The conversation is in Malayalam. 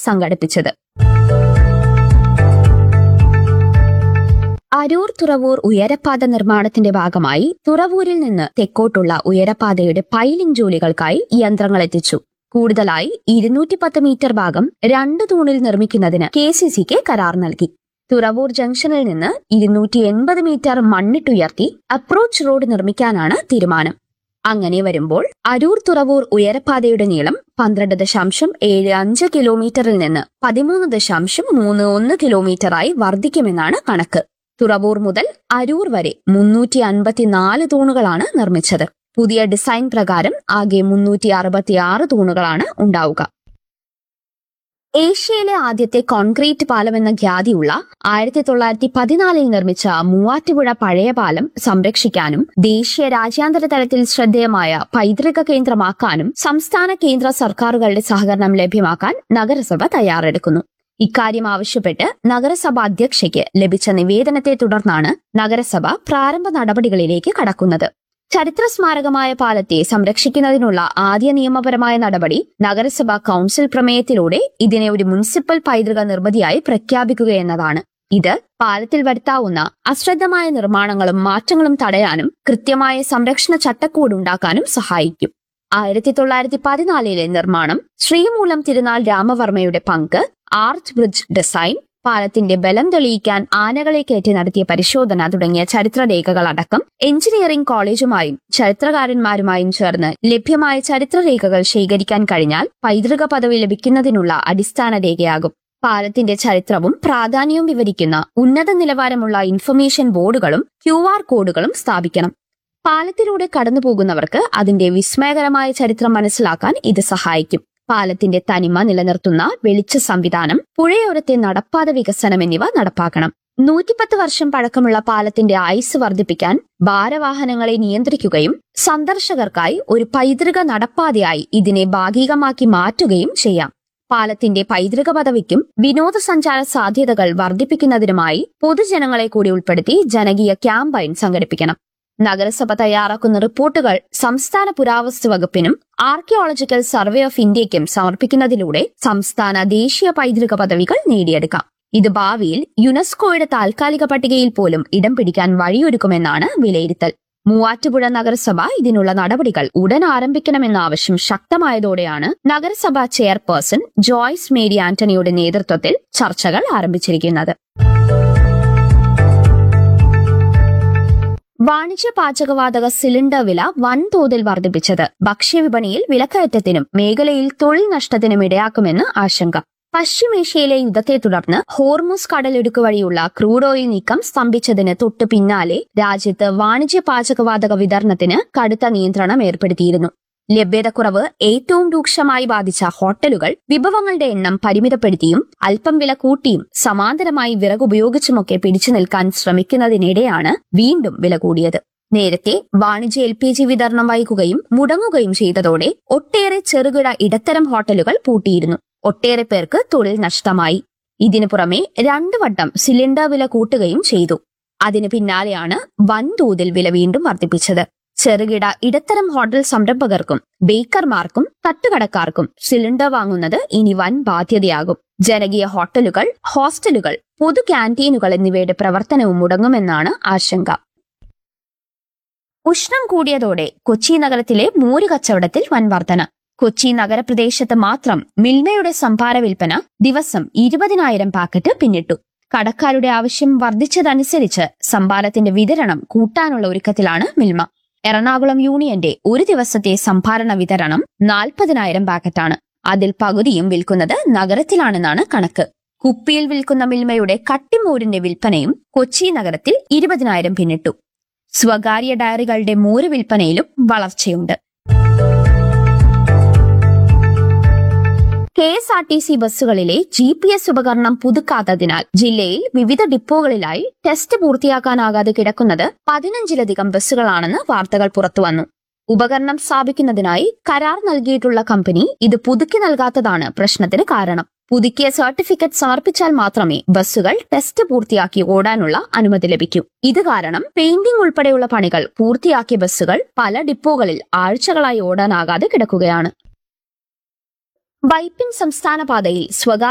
സംഘടിപ്പിച്ചത്. അരൂർ തുറവൂർ ഉയരപ്പാത നിർമ്മാണത്തിന്റെ ഭാഗമായി തുറവൂരിൽ നിന്ന് തെക്കോട്ടുള്ള ഉയരപ്പാതയുടെ പൈലിംഗ് ജോലികൾക്കായി യന്ത്രങ്ങൾ എത്തിച്ചു. കൂടുതലായി 210 മീറ്റർ ഭാഗം 2 തൂണിൽ നിർമ്മിക്കുന്നതിന് KCCക്ക് കരാർ നൽകി. തുറവൂർ ജംഗ്ഷനിൽ നിന്ന് 280 മീറ്റർ മണ്ണിട്ടുയർത്തി അപ്രോച്ച് റോഡ് നിർമ്മിക്കാനാണ് തീരുമാനം. അങ്ങനെ വരുമ്പോൾ അരൂർ തുറവൂർ ഉയരപ്പാതയുടെ നീളം 12.75 കിലോമീറ്ററിൽ നിന്ന് 13.31 കിലോമീറ്ററായി വർദ്ധിക്കുമെന്നാണ് കണക്ക്. തുറവൂർ മുതൽ അരൂർ വരെ 354 തൂണുകളാണ് നിർമ്മിച്ചത്. പുതിയ ഡിസൈൻ പ്രകാരം ആകെ 366 തൂണുകളാണ് ഉണ്ടാവുക. ഏഷ്യയിലെ ആദ്യത്തെ കോൺക്രീറ്റ് പാലം എന്ന ഖ്യാതിയുള്ള 1914 നിർമ്മിച്ച മൂവാറ്റുപുഴ പഴയ പാലം സംരക്ഷിക്കാനും ദേശീയ രാജ്യാന്തര തലത്തിൽ ശ്രദ്ധേയമായ പൈതൃക കേന്ദ്രമാക്കാനും സംസ്ഥാന കേന്ദ്ര സർക്കാരുകളുടെ സഹകരണം ലഭ്യമാക്കാൻ നഗരസഭ തയ്യാറെടുക്കുന്നു. ഇക്കാര്യം ആവശ്യപ്പെട്ട് നഗരസഭ അധ്യക്ഷയ്ക്ക് ലഭിച്ച നിവേദനത്തെ തുടർന്നാണ് നഗരസഭ പ്രാരംഭ നടപടികളിലേക്ക് കടക്കുന്നത്. ചരിത്ര സ്മാരകമായ പാലത്തെ സംരക്ഷിക്കുന്നതിനുള്ള ആദ്യ നിയമപരമായ നടപടി നഗരസഭ കൌൺസിൽ പ്രമേയത്തിലൂടെ ഇതിനെ ഒരു മുനിസിപ്പൽ പൈതൃക നിർമ്മിതിയായി പ്രഖ്യാപിക്കുകയെന്നതാണ്. ഇത് പാലത്തിൽ വരുത്താവുന്ന അശ്രദ്ധമായ നിർമ്മാണങ്ങളും മാറ്റങ്ങളും തടയാനും കൃത്യമായ സംരക്ഷണ ചട്ടക്കൂടുണ്ടാക്കാനും സഹായിക്കും. 1914 നിർമ്മാണം, ശ്രീമൂലം തിരുനാൾ രാമവർമ്മയുടെ പങ്ക്, ആർച്ച് ബ്രിഡ്ജ് ഡിസൈൻ, പാലത്തിന്റെ ബലം തെളിയിക്കാൻ ആനകളെ കയറ്റി നടത്തിയ പരിശോധന തുടങ്ങിയ ചരിത്രരേഖകളടക്കം എഞ്ചിനീയറിംഗ് കോളേജുമായും ചരിത്രകാരന്മാരുമായും ചേർന്ന് ലഭ്യമായ ചരിത്രരേഖകൾ ശേഖരിക്കാൻ കഴിഞ്ഞാൽ പൈതൃക പദവി ലഭിക്കുന്നതിനുള്ള അടിസ്ഥാന രേഖയാകും. പാലത്തിന്റെ ചരിത്രവും പ്രാധാന്യവും വിവരിക്കുന്ന ഉന്നത നിലവാരമുള്ള ഇൻഫർമേഷൻ ബോർഡുകളും QR കോഡുകളും സ്ഥാപിക്കണം. പാലത്തിലൂടെ കടന്നുപോകുന്നവർക്ക് അതിന്റെ വിസ്മയകരമായ ചരിത്രം മനസ്സിലാക്കാൻ ഇത് സഹായിക്കും. പാലത്തിന്റെ തനിമ നിലനിർത്തുന്ന വെളിച്ച സംവിധാനം, പുഴയോരത്തെ നടപ്പാത വികസനം എന്നിവ നടപ്പാക്കണം. 110 വർഷം പഴക്കമുള്ള പാലത്തിന്റെ ആയുസ് വർദ്ധിപ്പിക്കാൻ ഭാരവാഹനങ്ങളെ നിയന്ത്രിക്കുകയും സന്ദർശകർക്കായി ഒരു പൈതൃക നടപ്പാതയായി ഇതിനെ ഭാഗികമാക്കി മാറ്റുകയും ചെയ്യാം. പാലത്തിന്റെ പൈതൃക പദവിക്കും വിനോദസഞ്ചാര സാധ്യതകൾ വർദ്ധിപ്പിക്കുന്നതിനുമായി പൊതുജനങ്ങളെ കൂടി ഉൾപ്പെടുത്തി ജനകീയ ക്യാമ്പയിൻ സംഘടിപ്പിക്കണം. നഗരസഭ തയ്യാറാക്കുന്ന റിപ്പോർട്ടുകൾ സംസ്ഥാന പുരാവസ്തു വകുപ്പിനും ആർക്കിയോളജിക്കൽ സർവേ ഓഫ് ഇന്ത്യയ്ക്കും സമർപ്പിക്കുന്നതിലൂടെ സംസ്ഥാന ദേശീയ പൈതൃക പദവികൾ നേടിയെടുക്കാം. ഇത് ഭാവിയിൽ യുനെസ്കോയുടെ താൽക്കാലിക പട്ടികയിൽ പോലും ഇടം പിടിക്കാൻ വഴിയൊരുക്കുമെന്നാണ് വിലയിരുത്തൽ. മൂവാറ്റുപുഴ നഗരസഭ ഇതിനുള്ള നടപടികൾ ഉടൻ ആരംഭിക്കണമെന്ന ആവശ്യം ശക്തമായതോടെയാണ് നഗരസഭ ചെയർപേഴ്സൺ ജോയ്സ് മേരി ആന്റണിയുടെ നേതൃത്വത്തിൽ ചർച്ചകൾ ആരംഭിച്ചിരിക്കുന്നത്. വാണിജ്യ പാചകവാതക സിലിണ്ടർ വില വൻതോതിൽ വർദ്ധിപ്പിച്ചത് ഭക്ഷ്യവിപണിയിൽ വിലക്കയറ്റത്തിനും മേഖലയിൽ തൊഴിൽ നഷ്ടത്തിനും ഇടയാക്കുമെന്ന് ആശങ്ക. പശ്ചിമേഷ്യയിലെ യുദ്ധത്തെ തുടർന്ന് ഹോർമുസ് കടലിടുക്ക് വഴിയുള്ള ക്രൂഡ് ഓയിൽ നീക്കം സ്തംഭിച്ചതിന് തൊട്ടു പിന്നാലെ രാജ്യത്ത് വാണിജ്യ പാചകവാതക വിതരണത്തിന് കടുത്ത നിയന്ത്രണം ഏർപ്പെടുത്തിയിരുന്നു. ലഭ്യതക്കുറവ് ഏറ്റവും രൂക്ഷമായി ബാധിച്ച ഹോട്ടലുകൾ വിഭവങ്ങളുടെ എണ്ണം പരിമിതപ്പെടുത്തിയും അല്പം വില കൂട്ടിയും സമാന്തരമായി വിറകുപയോഗിച്ചുമൊക്കെ പിടിച്ചു നിൽക്കാൻ ശ്രമിക്കുന്നതിനിടെയാണ് വീണ്ടും വില കൂടിയത്. നേരത്തെ വാണിജ്യ LPG വിതരണം വൈകുകയും മുടങ്ങുകയും ചെയ്തതോടെ ഒട്ടേറെ ചെറുകിട ഇടത്തരം ഹോട്ടലുകൾ പൂട്ടിയിരുന്നു. ഒട്ടേറെ പേർക്ക് തൊഴിൽ നഷ്ടമായി. ഇതിനു പുറമെ 2 വട്ടം സിലിണ്ടർ വില കൂട്ടുകയും ചെയ്തു. അതിനു പിന്നാലെയാണ് വൻതോതിൽ വില വീണ്ടും വർദ്ധിപ്പിച്ചത്. ചെറുകിട ഇടത്തരം ഹോട്ടൽ സംരംഭകർക്കും ബേക്കർമാർക്കും തട്ടുകടക്കാർക്കും സിലിണ്ടർ വാങ്ങുന്നത് ഇനി വൻ ബാധ്യതയാകും. ജനകീയ ഹോട്ടലുകൾ, ഹോസ്റ്റലുകൾ, പൊതു ക്യാന്റീനുകൾ എന്നിവയുടെ പ്രവർത്തനവും മുടങ്ങുമെന്നാണ് ആശങ്ക. ഉഷ്ണം കൂടിയതോടെ കൊച്ചി നഗരത്തിലെ മോര് കച്ചവടത്തിൽ വൻ വർധന. കൊച്ചി നഗരപ്രദേശത്ത് മാത്രം മിൽമയുടെ സംഭാര വിൽപ്പന ദിവസം 20,000 പാക്കറ്റ് പിന്നിട്ടു. കടക്കാരുടെ ആവശ്യം വർദ്ധിച്ചതനുസരിച്ച് സംഭാരത്തിന്റെ വിതരണം കൂട്ടാനുള്ള ഒരുക്കത്തിലാണ് മിൽമ. എറണാകുളം യൂണിയന്റെ ഒരു ദിവസത്തെ സംഭാരണ വിതരണം 40,000 പാക്കറ്റാണ്. അതിൽ പകുതിയും വിൽക്കുന്നത് നഗരത്തിലാണെന്നാണ് കണക്ക്. കുപ്പിയിൽ വിൽക്കുന്ന മിൽമയുടെ കട്ടിമോരിന്റെ വിൽപ്പനയും കൊച്ചി നഗരത്തിൽ 20,000 പിന്നിട്ടു. സ്വകാര്യ ഡയറികളുടെ മോര് വിൽപ്പനയിലും വളർച്ചയുണ്ട്. KSRTC ബസ്സുകളിലെ GPS ഉപകരണം പുതുക്കാത്തതിനാൽ ജില്ലയിൽ വിവിധ ഡിപ്പോകളിലായി ടെസ്റ്റ് പൂർത്തിയാക്കാനാകാതെ കിടക്കുന്നത് 15ലധികം ബസ്സുകളാണെന്ന് വാർത്തകൾ പുറത്തുവന്നു. ഉപകരണം സ്ഥാപിക്കുന്നതിനായി കരാർ നൽകിയിട്ടുള്ള കമ്പനി ഇത് പുതുക്കി നൽകാത്തതാണ് പ്രശ്നത്തിന് കാരണം. പുതുക്കിയ സർട്ടിഫിക്കറ്റ് സമർപ്പിച്ചാൽ മാത്രമേ ബസ്സുകൾ ടെസ്റ്റ് പൂർത്തിയാക്കി ഓടാനുള്ള അനുമതി ലഭിക്കൂ. ഇത് കാരണം പെയിന്റിംഗ് ഉൾപ്പെടെയുള്ള പണികൾ പൂർത്തിയാക്കിയ ബസ്സുകൾ പല ഡിപ്പോകളിൽ ആഴ്ചകളായി ഓടാനാകാതെ കിടക്കുകയാണ്. വൈപ്പിൻ സംസ്ഥാന പാതയിൽ സ്വകാര്യ